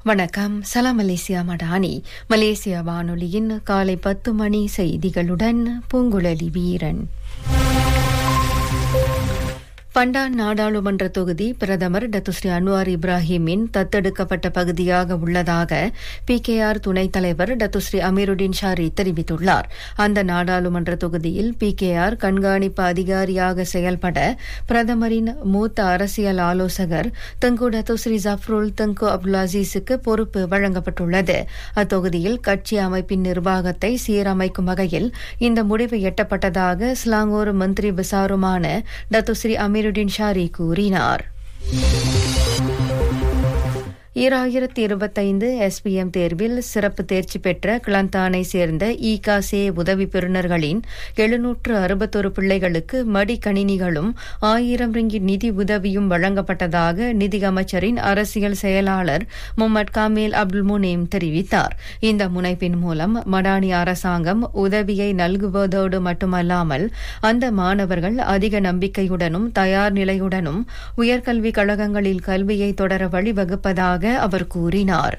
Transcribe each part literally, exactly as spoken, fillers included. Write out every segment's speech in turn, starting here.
வணக்கம். சலாம் Malaysia Madani. Malaysia வானொலியின் காலை பத்து மணி செய்திகளுடன் பூங்குழலி வீரன். பண்டான் நாடாளுமன்ற தொகுதி பிரதமர் டத்துஸ்ரீ அன்வார் இப்ராஹிமின் தத்தெடுக்கப்பட்ட பகுதியாக உள்ளதாக பி கே ஆர் துணைத் தலைவர் டத்துஸ்ரீ அமீருடின் ஷாரி தெரிவித்துள்ளார். அந்த நாடாளுமன்ற தொகுதியில் பி கே ஆர் கண்காணிப்பு அதிகாரியாக செயல்பட பிரதமரின் மூத்த அரசியல் ஆலோசகர் தங்கு டத்துஸ்ரீ ஜஃப்ருல் தங்கு அப்துல் அசீஸுக்கு பொறுப்பு வழங்கப்பட்டுள்ளது. அத்தொகுதியில் கட்சி அமைப்பின் நிர்வாகத்தை சீரமைக்கும் வகையில் இந்த முடிவு எட்டப்பட்டதாக ஸ்லாங்கூர் மந்திரி விசாருமான டத்துஸ்ரீ அமீர் ஷாரி கூறினார். ஈராயிரத்தி இருபத்தைந்து எஸ் பி எம் தேர்வில் சிறப்பு தேர்ச்சி பெற்ற கிளந்தானை சேர்ந்த ஈகாசே உதவி பெறுநர்களின் எழுநூற்று அறுபத்தொரு பிள்ளைகளுக்கு மடிக்கணினிகளும் ஆயிரம் ரிங்கிட் நிதி உதவியும் வழங்கப்பட்டதாக நிதி அமைச்சரின் அரசியல் செயலாளர் முகமது காமேல் அப்துல் முனீம் தெரிவித்தார். இந்த முனைப்பின் மூலம் மடானி அரசாங்கம் உதவியை நல்குவதோடு மட்டுமல்லாமல் அந்த மாணவர்கள் அதிக நம்பிக்கையுடனும் தயார் நிலையுடனும் உயர்கல்விக் கழகங்களில் கல்வியை தொடர வழிவகுப்பதாக அவர் கூறினார்.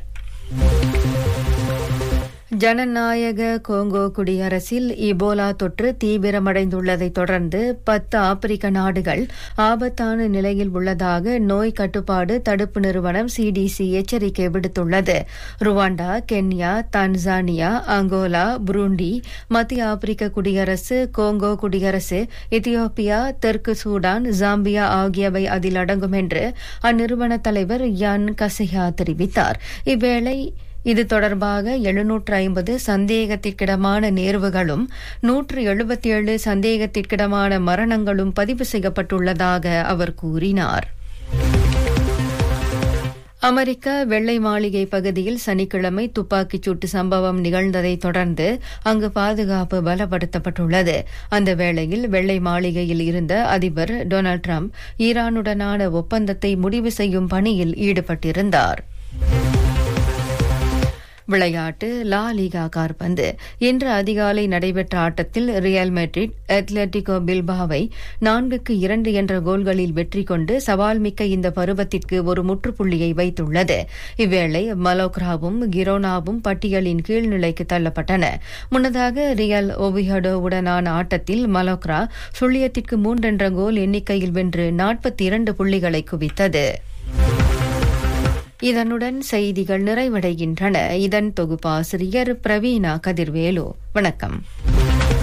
ஜனநாயக கோங்கோ குடியரசில் இபோலா தொற்று தீவிரமடைந்துள்ளதைத் தொடர்ந்து பத்து ஆப்பிரிக்க நாடுகள் ஆபத்தான நிலையில் உள்ளதாக நோய் கட்டுப்பாடு தடுப்பு நிறுவனம் சி டி சி எச்சரிக்கை விடுத்துள்ளது. Rwanda, Kenya, Tanzania, Angola, Burundi, மத்திய ஆப்பிரிக்க குடியரசு, கோங்கோ குடியரசு, எத்தியோப்பியா, தெற்கு சூடான், ஜாம்பியா ஆகியவை அதில் அடங்கும் என்று அந்நிறுவன தலைவர் யான் கசியா தெரிவித்தார். இவ்வேளை இது தொடர்பாக எழுநூற்று ஐம்பது சந்தேகத்திற்கிடமான நேர்வுகளும் நூற்று எழுபத்தி ஏழு சந்தேகத்திற்கிடமான மரணங்களும் பதிவு செய்யப்பட்டுள்ளதாக அவர் கூறினார். அமெரிக்க வெள்ளை மாளிகை பகுதியில் சனிக்கிழமை துப்பாக்கிச் சூட்டு சம்பவம் நிகழ்ந்ததைத் தொடர்ந்து அங்கு பாதுகாப்பு பலப்படுத்தப்பட்டுள்ளது. அந்த வேளையில் வெள்ளை மாளிகையில் இருந்த அதிபர் டொனால்டு டிரம்ப் ஈரானுடனான ஒப்பந்தத்தை முடிவு செய்யும் பணியில் ஈடுபட்டிருந்தார். விளையாட்டு. லா லீகா கால்பந்து. இன்று அதிகாலை நடைபெற்ற ஆட்டத்தில் ரியல் மெட்ரிட் அத்லெட்டிகோ பில்பாவை நான்குக்கு இரண்டு என்ற கோல்களில் வெற்றி கொண்டு சவால் மிக்க இந்த பருவத்திற்கு ஒரு முற்றுப்புள்ளியை வைத்துள்ளது. இவ்வேளை மலோக்ராவும் கிரோனாவும் பட்டியலின் கீழ்நிலைக்கு தள்ளப்பட்டன. முன்னதாக ரியல் ஓவிஹடோவுடனான ஆட்டத்தில் மலோக்ரா சுழியத்திற்கு மூன்றென்ற கோல் எண்ணிக்கையில் வென்று நாற்பத்தி இரண்டு புள்ளிகளை குவித்தது. இதனுடன் செய்திகள் நிறைவடைகின்றன. இதன் தொகுப்பாசிரியர் பிரவீணா கதிர்வேலு. வணக்கம்.